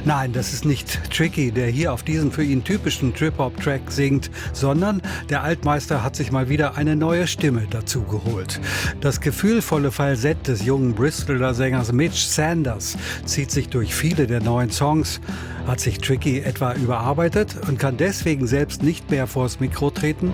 Nein, das ist nicht Tricky, der hier auf diesen für ihn typischen Trip-Hop-Track singt, sondern der Altmeister hat sich mal wieder eine neue Stimme dazu geholt. Das gefühlvolle Falsett des jungen Bristoler Sängers Mitch Sanders zieht sich durch viele der neuen Songs. Hat sich Tricky etwa überarbeitet und kann deswegen selbst nicht mehr vors Mikro treten?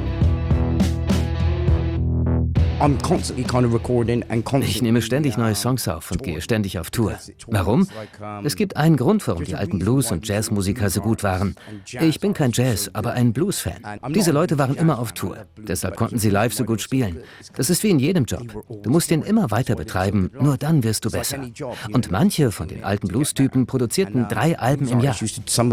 Ich nehme ständig neue Songs auf und gehe ständig auf Tour. Warum? Es gibt einen Grund, warum die alten Blues- und Jazzmusiker so gut waren. Ich bin kein Jazz, aber ein Blues-Fan. Diese Leute waren immer auf Tour. Deshalb konnten sie live so gut spielen. Das ist wie in jedem Job. Du musst den immer weiter betreiben, nur dann wirst du besser. Und manche von den alten Blues-Typen produzierten 3 Alben im Jahr.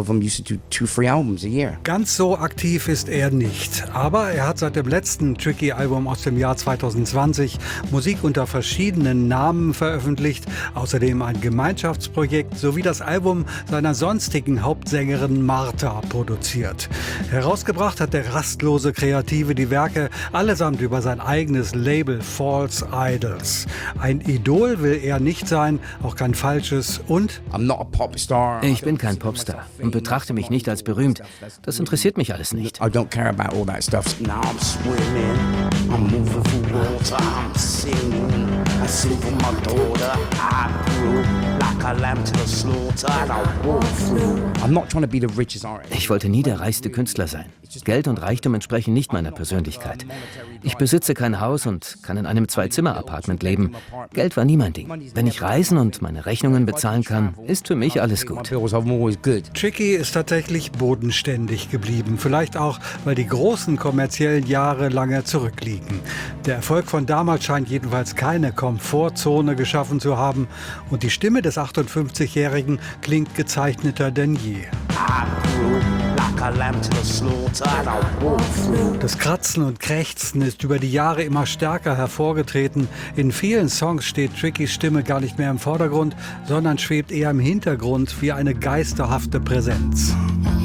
Ganz so aktiv ist er nicht. Aber er hat seit dem letzten Tricky-Album aus dem Jahr 2020 Musik unter verschiedenen Namen veröffentlicht, außerdem ein Gemeinschaftsprojekt sowie das Album seiner sonstigen Hauptsängerin Martha produziert. Herausgebracht hat der rastlose Kreative die Werke allesamt über sein eigenes Label False Idols. Ein Idol will er nicht sein, auch kein falsches und Ich bin kein Popstar und betrachte mich nicht als berühmt. Das interessiert mich alles nicht. I'm singing, I sing for my daughter. I grew like a lamb to the slaughter. Ich wollte nie der reichste Künstler sein. Geld und Reichtum entsprechen nicht meiner Persönlichkeit. Ich besitze kein Haus und kann in einem 2-Zimmer-Apartment leben. Geld war nie mein Ding. Wenn ich reisen und meine Rechnungen bezahlen kann, ist für mich alles gut. Tricky ist tatsächlich bodenständig geblieben. Vielleicht auch, weil die großen kommerziellen Jahre lange zurückliegen. Der Erfolg von damals scheint jedenfalls keine Komfortzone geschaffen zu haben. Und die Stimme des 58-Jährigen klingt gezeichneter denn je. Das Kratzen und Krächzen ist über die Jahre immer stärker hervorgetreten. In vielen Songs steht Trickys Stimme gar nicht mehr im Vordergrund, sondern schwebt eher im Hintergrund wie eine geisterhafte Präsenz.